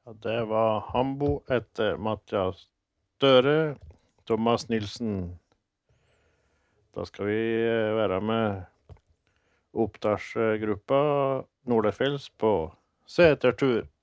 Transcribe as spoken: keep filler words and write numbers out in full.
Ja, det var Hambo etter Mathias Støre, Thomas Nilsen. Da skal vi eh, være med oppdragsgruppa Nordefjells på setertur.